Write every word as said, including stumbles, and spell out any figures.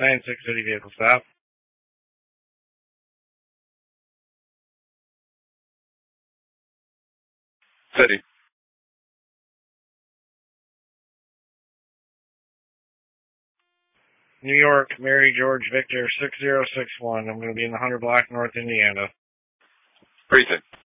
nine six City vehicle stop. City. New York, Mary George Victor six zero six one. I'm going to be in the one hundred block, North Indiana. Precinct.